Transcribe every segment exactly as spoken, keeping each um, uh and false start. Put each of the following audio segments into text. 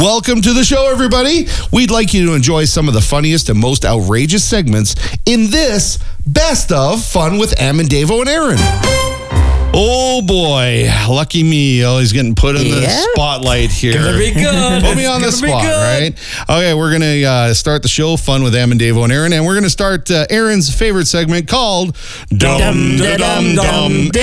Welcome to the show, everybody. We'd like you to enjoy some of the funniest and most outrageous segments in this Best of Fun with Am and Davo and Aaron. Oh, boy. Lucky me. Oh, he's getting put in Yep. the spotlight here. Gonna be good. Put me on the It's gonna spot, be good. right? Okay, we're going to uh, start the show, Fun with Am and Davo and Aaron, and we're going to start uh, Aaron's favorite segment called Dum Dum, Da Dum dum, Dum dum,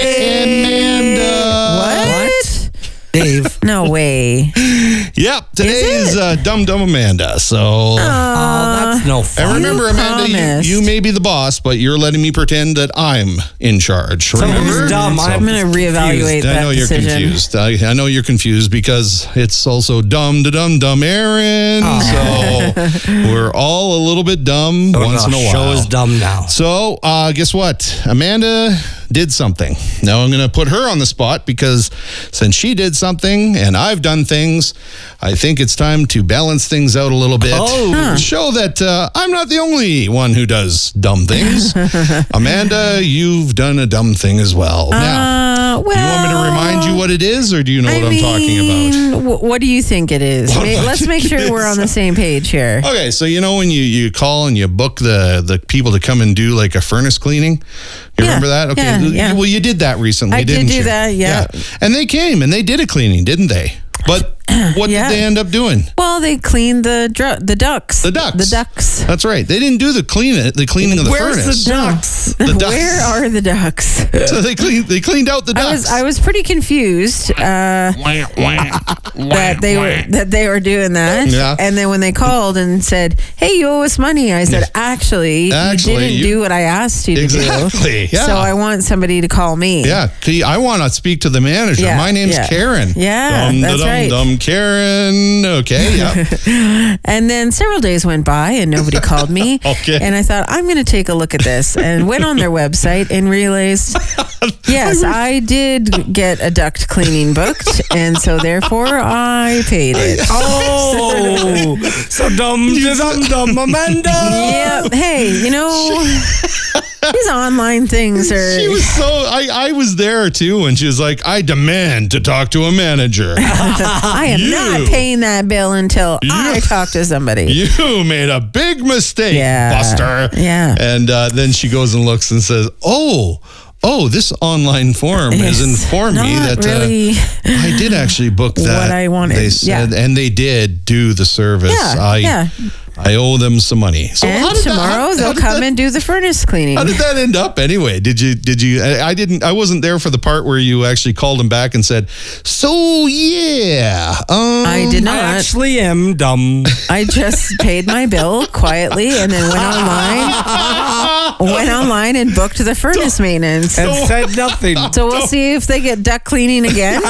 Amanda. What? Dave. No way. Yep, today Is is, it? uh, Dum Dum Amanda. So, Oh, that's no fun. and remember, You Amanda, you, promised. you may be the boss, but you're letting me pretend that I'm in charge. Remember? Something's dumb. So- I'm going to reevaluate I that know you're decision. confused. I, I know you're confused because it's also dumb to dumb dumb Aaron. So we're all a little bit dumb Oh, once the in a show while. is dumb now. So uh, guess what? Amanda did something. Now I'm going to put her on the spot because since she did something and I've done things, I think it's time to balance things out a little bit. Oh. Huh. Show that uh, I'm not the only one who does dumb things. Amanda, you've done a dumb thing as well. now, Uh, well, you want me to remind you what it is, or do you know I what I'm talking mean, about? wh- What do you think it is? What do Ma- I Let's think make it sure we're is? on the same page here. Okay, so you know when you, you call and you book the, the people to come and do like a furnace cleaning? You Yeah, remember that? Okay. yeah, yeah. Well, you did that recently, I did didn't do you? that, yeah. And they came and they did a cleaning, didn't they? But what Yeah. did they end up doing? Well, they cleaned the dru- the ducks. The ducks. The ducks. That's right. They didn't do the clean the cleaning of the Where's furnace. the ducks? The ducks. Where are the ducks? So they cleaned they cleaned out the ducks. I was I was pretty confused uh, that they were that they were doing that. Yeah. And then when they called and said, "Hey, you owe us money," I said, "Actually, Actually, you didn't you- do what I asked you to Exactly, do. yeah. So I want somebody to call me." Yeah, see, I want to speak to the manager. Yeah, My name's yeah. Karen. Yeah, dum, that's dum, right. Dum, Karen. Okay, yeah. And then several days went by and nobody called me. Okay. And I thought, I'm going to take a look at this, and went on their website and realized, yes, I did get a duct cleaning booked, and so therefore I paid it. Oh, so dumb, dumb, dumb, Amanda. Yeah. Hey, you know, these online things are. She was so. I, I was there too, and she was like, "I demand to talk to a manager." I am You. not paying that bill until I talk to somebody. You made a big mistake, Yeah. Buster. Yeah. And uh, then she goes and looks and says, "Oh, oh, this online form has It's informed me not that really uh, I did actually book that. what I wanted. They said, Yeah. and they did do the service. Yeah, I, yeah. I owe them some money. So And how did that- tomorrow how- how they'll did come that- and do the furnace cleaning. How did that end up anyway? Did you, did you, I I didn't, I wasn't there for the part where you actually called him back and said, so yeah. Um, I did I not. actually am dumb. I just paid my bill quietly and then went online, went online and booked the furnace maintenance. And said nothing. So we'll see if they get duct cleaning again.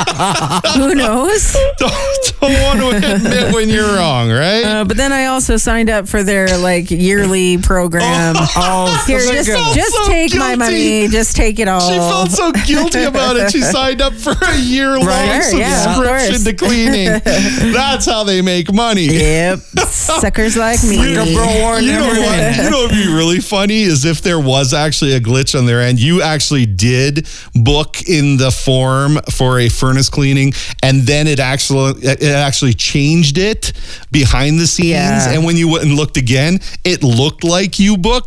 Who knows? Don't, don't want to admit when you're wrong, right? Uh, but then I also signed up for their like yearly program. Oh, Here, so just, good. just so take my guilty. money. Just take it all. She felt so guilty about it. She signed up for a year long Right, sure, yeah, of subscription course. to cleaning. That's how they make money. Yep, suckers like me. Like a bro or You know never what? did. You know what would be really funny is if there was actually a glitch on their end. You actually did book in the form for a furnace cleaning, and then it actually it actually changed it behind the scenes. Yeah. And when you went and looked again, it looked like you booked,